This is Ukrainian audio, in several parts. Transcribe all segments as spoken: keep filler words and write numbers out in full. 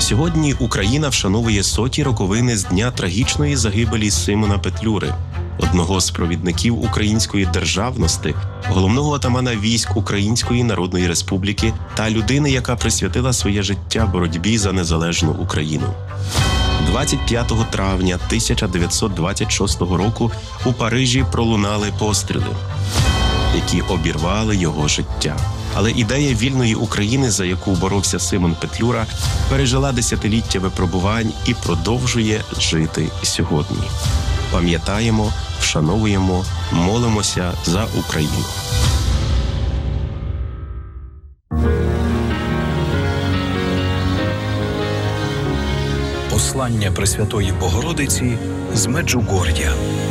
Сьогодні Україна вшановує соті роковини з дня трагічної загибелі Симона Петлюри, одного з провідників української державності, головного отамана військ Української Народної Республіки та людини, яка присвятила своє життя боротьбі за незалежну Україну. двадцять п'ятого травня тисяча дев'ятсот двадцять шостого року у Парижі пролунали постріли, які обірвали його життя. Але ідея вільної України, за яку боровся Симон Петлюра, пережила десятиліття випробувань і продовжує жити сьогодні. Пам'ятаємо, вшановуємо, молимося за Україну. Послання Пресвятої Богородиці з Меджугор'я.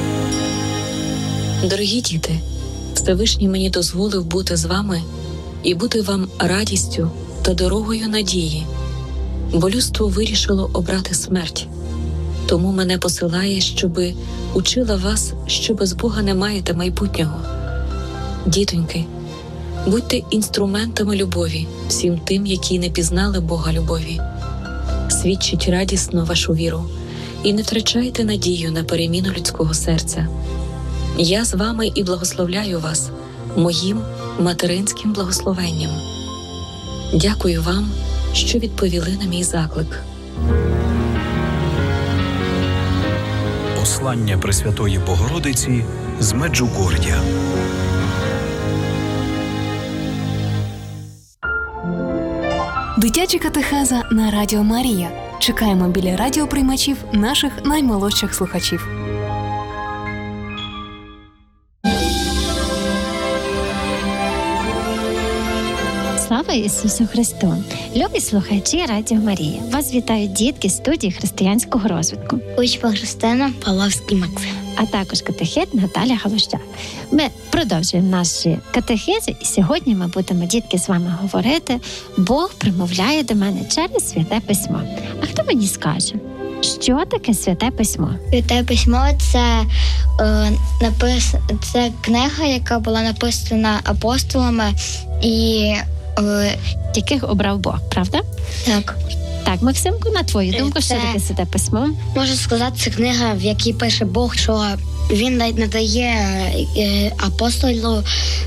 Дорогі діти, Всевишній мені дозволив бути з вами і бути вам радістю та дорогою надії, бо людство вирішило обрати смерть. Тому мене посилає, щоби учила вас, що без Бога не маєте майбутнього. Дітоньки, будьте інструментами любові всім тим, які не пізнали Бога любові. Свідчіть радісно вашу віру і не втрачайте надію на переміну людського серця. Я з вами і благословляю вас моїм материнським благословенням. Дякую вам, що відповіли на мій заклик. Послання Пресвятої Богородиці з Меджугор'я. Дитяча катехеза на Радіо Марія. Чекаємо біля радіоприймачів наших наймолодших слухачів. Слава Ісусу Христу! Любі слухачі Радіо Марія! Вас вітають дітки з студії християнського розвитку. Учба Христина, Павловський Максим. А також катехет Наталя Галущак. Ми продовжуємо наші катехези, і сьогодні ми будемо, дітки, з вами говорити «Бог промовляє до мене через Святе Письмо». А хто мені скаже, що таке Святе Письмо? Святе Письмо – це, е, напис... це книга, яка була написана апостолами і е... яких обрав Бог, правда? Так. Так, Максимку, на твою думку, це, що таке Святе Письмо? Можна сказати, це книга, в якій пише Бог, що він надає апостолу,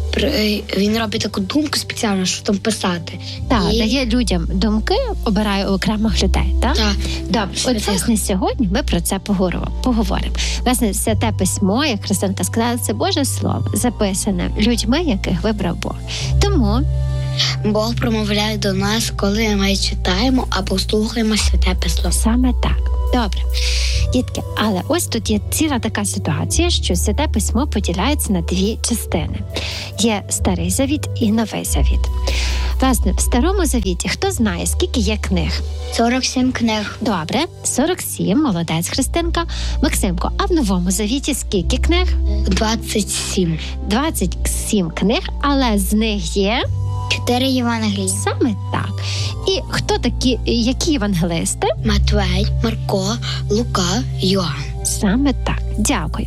він робить таку думку спеціально, що там писати. Так, і... дає людям думки, обирає окремих людей, так? Так. Добре, от, власне, сьогодні ми про це поговоримо. Власне, Святе Письмо, як християнка сказала, це Боже Слово, записане людьми, яких вибрав Бог. Тому Бог промовляє до нас, коли ми читаємо або слухаємо Святе Письмо. Саме так. Добре. Дітки, але ось тут є ціла така ситуація, що Святе Письмо поділяється на дві частини. Є Старий Завіт і Новий Завіт. Власне, в Старому Завіті хто знає, скільки є книг? сорок сім книг. Добре, сорок сім, молодець, Христинка. Максимко, а в Новому Завіті скільки книг? двадцять сім. двадцять сім книг, але з них є... Чотири Євангелії. Саме так. І хто такі, які євангелисти? Матвей, Марко, Лука, Йоанн. Саме так. Дякую.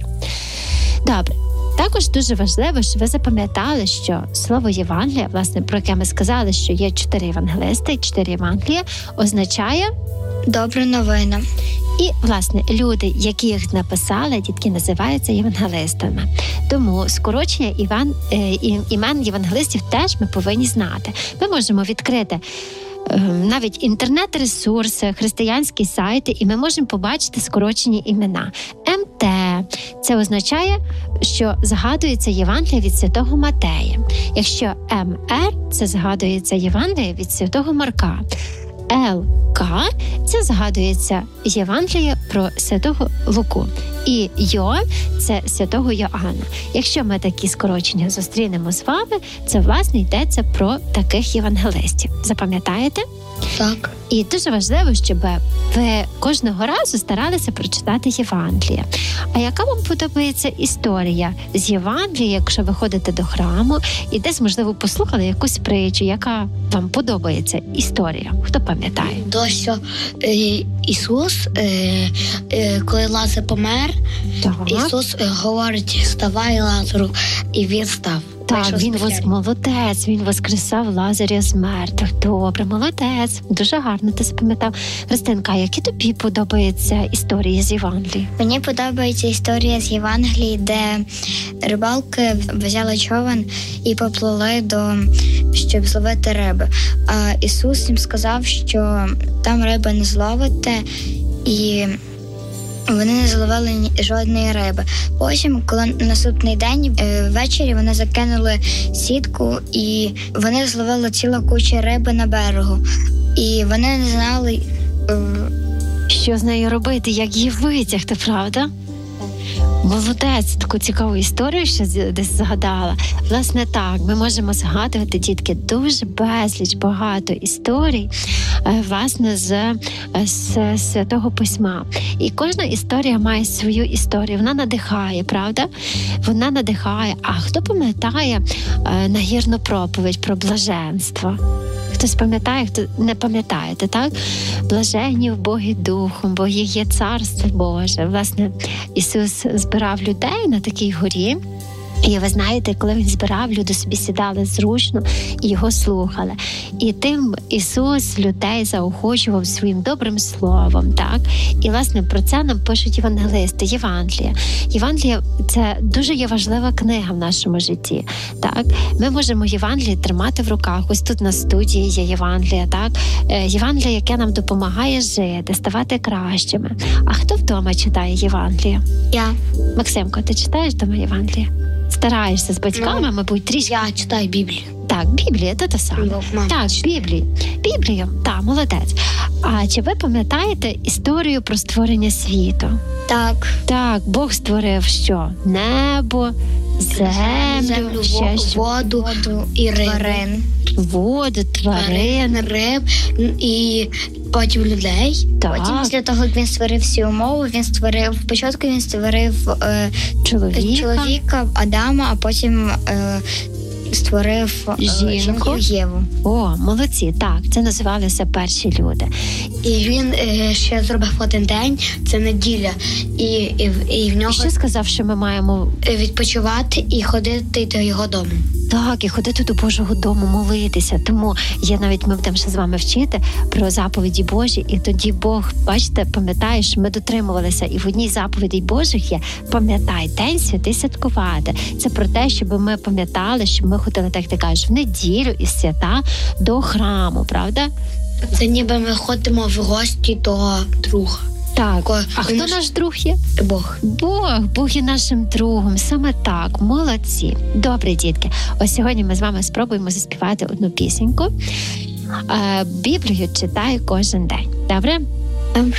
Добре. Також дуже важливо, що ви запам'ятали, що слово Євангелія, власне, про яке ми сказали, що є чотири євангелисти і чотири Євангелія, означає добра новина. І, власне, люди, які їх написали, дітки, називаються євангелистами. Тому скорочення Іван, е, імен євангелистів теж ми повинні знати. Ми можемо відкрити е, навіть інтернет-ресурси, християнські сайти, і ми можемо побачити скорочені імена. ем те – це означає, що згадується Євангелія від Святого Матея. Якщо ем ер – це згадується Євангелія від Святого Марка. ел ка – це згадується Євангеліє про Святого Луку. І Йо – це Святого Йоанна. Якщо ми такі скорочення зустрінемо з вами, це, власне, йдеться про таких євангелистів. Запам'ятаєте? Так. І дуже важливо, щоб ви кожного разу старалися прочитати Євангеліє. А яка вам подобається історія з Євангелія, якщо ви ходите до храму і десь, можливо, послухали якусь притчу, яка вам подобається історія? Хто пам'ятає? То, що е, Ісус, е, е, коли Лазар помер, так. Ісус е, говорить, вставай, Лазару, і він став. Так, вийшов з він вос... печери. молодець, він воскресав Лазаря з мертвих. Добре, молодець. Дуже гарно ти запам'ятав. Христинка, які тобі подобаються історії з Євангелії? Мені подобається історія з Євангелії, де рибалки взяли човен і поплили до, щоб зловити риби. А Ісус їм сказав, що там риби не зловите, і вони не зловили ні- жодної риби. Потім, коли на наступний день е, ввечері вони закинули сітку, і вони зловили ціла куча риби на берегу. І вони не знали. е, Що з нею робити, як її витягти, правда? Молодець, таку цікаву історію ще з- десь згадала. Власне, так, ми можемо згадувати, дітки, дуже безліч, багато історій, е, власне, з, е, з Святого Письма. І кожна історія має свою історію. Вона надихає, правда? Вона надихає. А хто пам'ятає е, нагірну проповідь про блаженство? Хтось пам'ятає, хто не пам'ятаєте, так? Блаженні в Богі Духом, бо їх є Царство Боже. Власне, Ісус збирав людей на такій горі. І ви знаєте, коли він збирав, люди собі сідали зручно і його слухали. І тим Ісус людей заохочував своїм добрим словом, так? І, власне, про це нам пишуть євангелисти, Євангелія. Євангелія – це дуже є важлива книга в нашому житті, так? Ми можемо Євангеліє тримати в руках. Ось тут на студії є Євангелія, так? Е, Євангелія, яке нам допомагає жити, ставати кращими. А хто вдома читає Євангелія? Я, Максимко, ти читаєш вдома Євангелія? Стараєшся з батьками, Ну, мабуть, трішки. я читаю Біблію. Так, Біблія, це те саме. Бо мама Так, читає. Біблію. Біблію, так, молодець. А чи ви пам'ятаєте історію про створення світу? Так, Так, Бог створив що? Небо, землю, ще во- що? воду, і тварин. Воду, тварин. риб і потім людей. Так. Потім після того, як він створив всі умови, він створив спочатку він створив е, Чоловіка. чоловіка Адама, а потім е, створив е, Жінку. Єву. О, молодці, так, це називалися перші люди. І він е, ще зробив один день, це неділя, і, і, в- і в І нього що сказав, що ми маємо відпочивати і ходити до його дому. так, і ходити до Божого дому, молитися. Тому є навіть ми будемо ще з вами вчити про заповіді Божі, і тоді Бог, бачите, пам'ятає, що ми дотримувалися. І в одній заповіді Божих є «Пам'ятай, день святий святкувати». Це про те, щоб ми пам'ятали, щоб ми ходили, так ти кажеш, в неділю і свята до храму, правда? Це ніби ми ходимо в гості до друга. Так. Ко- А хто наш- наш друг є? Бог. Бог, Бог є нашим другом, саме так, молодці. Добре, дітки. Ось сьогодні ми з вами спробуємо заспівати одну пісеньку. Е, Біблію читаю кожен день. Добре? Добре.